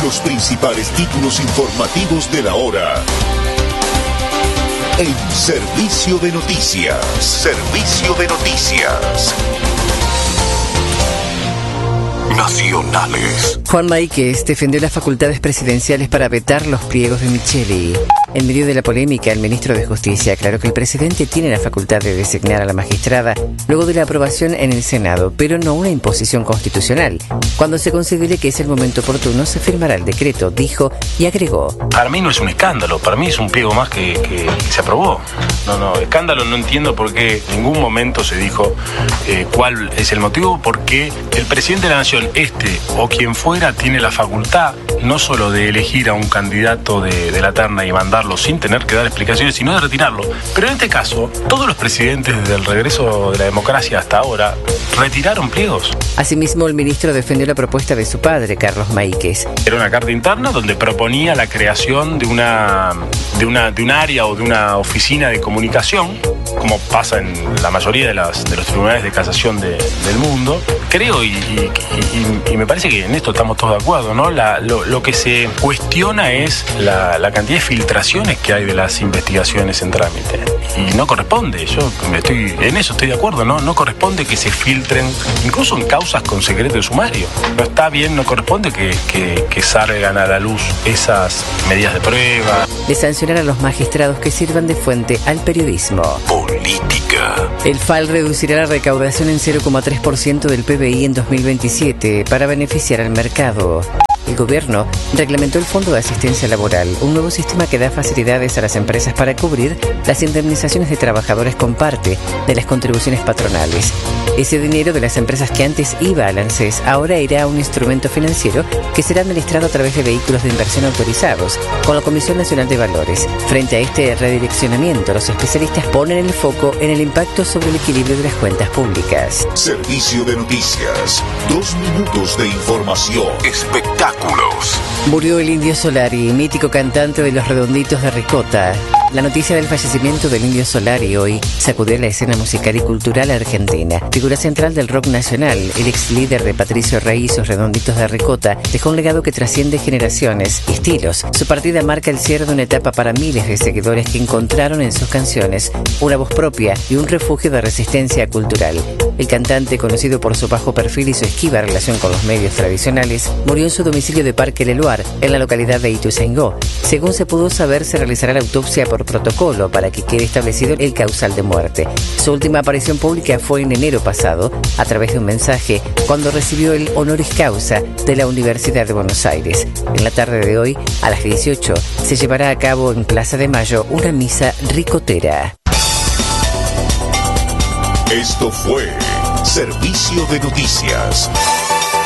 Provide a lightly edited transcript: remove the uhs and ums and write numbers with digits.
Los principales títulos informativos de la hora. En Servicio de Noticias. Servicio de Noticias. Nacionales. Juan Maíquez defendió las facultades presidenciales para vetar los pliegos de Micheli. En medio de la polémica, el ministro de Justicia aclaró que el presidente tiene la facultad de designar a la magistrada luego de la aprobación en el Senado, pero no una imposición constitucional. Cuando se considere que es el momento oportuno, se firmará el decreto, dijo y agregó. Para mí no es un escándalo, para mí es un pliego más que se aprobó. No, escándalo no entiendo por qué en ningún momento se dijo cuál es el motivo, porque el presidente de la Nación, o quien fuera, tiene la facultad no solo de elegir a un candidato de la terna y mandarlo sin tener que dar explicaciones, sino de retirarlo. Pero en este caso, todos los presidentes desde el regreso de la democracia hasta ahora retiraron pliegos. Asimismo, el ministro defendió la propuesta de su padre, Carlos Maíquez. Era una carta interna donde proponía la creación de un área o de una oficina de comunicación, como pasa en la mayoría de los tribunales de casación del mundo. Creo y me parece que en esto estamos todos de acuerdo, ¿no? Lo que se cuestiona es la cantidad de filtraciones que hay de las investigaciones en trámite. Y no corresponde, en eso estoy de acuerdo, ¿no? No corresponde que se filtren, incluso en causas con secreto de sumario. No está bien, no corresponde que salgan a la luz esas medidas de prueba. De sancionar a los magistrados que sirvan de fuente al periodismo. Política. El FAL reducirá la recaudación en 0,3% del PBI en 2027 para beneficiar al mercado. El gobierno reglamentó el Fondo de Asistencia Laboral, un nuevo sistema que da facilidades a las empresas para cubrir las indemnizaciones de trabajadores con parte de las contribuciones patronales. Ese dinero de las empresas que antes iba al ANSES ahora irá a un instrumento financiero que será administrado a través de vehículos de inversión autorizados con la Comisión Nacional de Valores. Frente a este redireccionamiento, los especialistas ponen el foco en el impacto sobre el equilibrio de las cuentas públicas. Servicio de Noticias. 2 minutos de información. Espectáculos. Murió el Indio Solari, mítico cantante de Los Redonditos de Ricota. La noticia del fallecimiento del Indio Solari hoy sacudió la escena musical y cultural argentina. Figura central del rock nacional, el ex líder de Patricio Rey y sus Redonditos de Ricota dejó un legado que trasciende generaciones y estilos. Su partida marca el cierre de una etapa para miles de seguidores que encontraron en sus canciones una voz propia y un refugio de resistencia cultural. El cantante, conocido por su bajo perfil y su esquiva relación con los medios tradicionales, murió en su domicilio de Parque Leloir, en la localidad de Ituzaingó. Según se pudo saber, se realizará la autopsia por protocolo para que quede establecido el causal de muerte. Su última aparición pública fue en enero pasado, a través de un mensaje, cuando recibió el honoris causa de la Universidad de Buenos Aires. En la tarde de hoy, a las 18, se llevará a cabo en Plaza de Mayo una misa ricotera. Esto fue Servicio de Noticias.